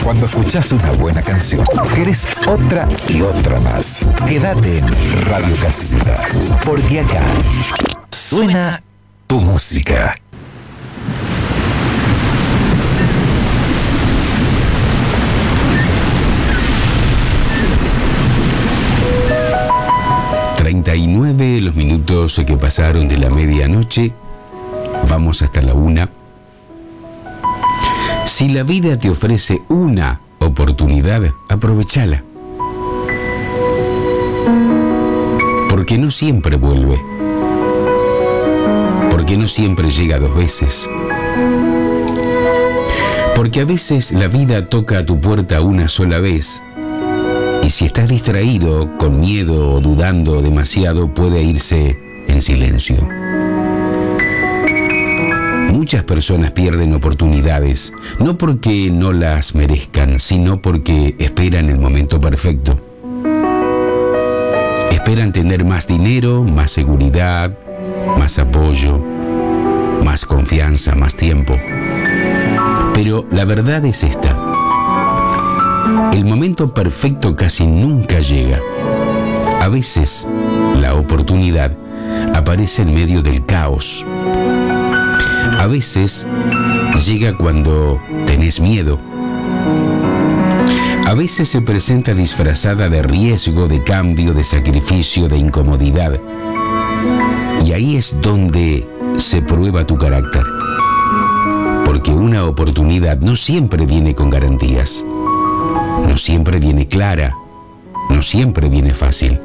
Cuando escuchás una buena canción, querés otra y otra más. Quédate en Radio Casilda, porque acá suena tu música. Los minutos que pasaron de la medianoche, vamos hasta la 1. Si la vida te ofrece una oportunidad, aprovechala. Porque no siempre vuelve. Porque no siempre llega 2 veces. Porque a veces la vida toca a tu puerta una sola vez. Y si estás distraído, con miedo o dudando demasiado, puede irse en silencio. Muchas personas pierden oportunidades, no porque no las merezcan, sino porque esperan el momento perfecto. Esperan tener más dinero, más seguridad, más apoyo, más confianza, más tiempo. Pero la verdad es esta. El momento perfecto casi nunca llega. A veces, la oportunidad aparece en medio del caos. A veces, llega cuando tenés miedo. A veces se presenta disfrazada de riesgo, de cambio, de sacrificio, de incomodidad. Y ahí es donde se prueba tu carácter. Porque una oportunidad no siempre viene con garantías. No siempre viene clara, no siempre viene fácil.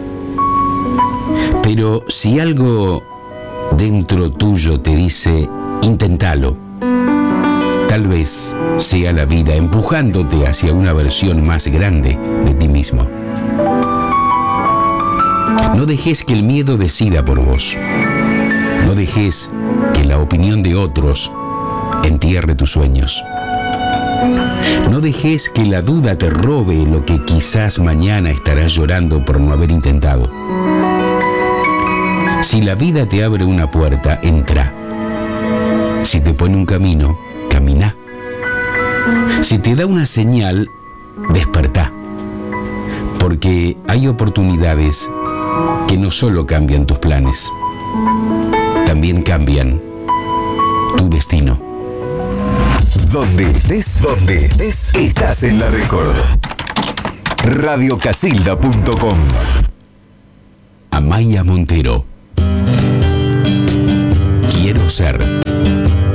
Pero si algo dentro tuyo te dice, inténtalo, tal vez sea la vida empujándote hacia una versión más grande de ti mismo. No dejes que el miedo decida por vos. No dejes que la opinión de otros entierre tus sueños. No dejes que la duda te robe lo que quizás mañana estarás llorando por no haber intentado. Si la vida te abre una puerta, entra. Si te pone un camino, camina. Si te da una señal, despertá. Porque hay oportunidades que no solo cambian tus planes, también cambian tu destino. Donde estés, estás en la Record. Radiocasilda.com. Amaya Montero. Quiero ser.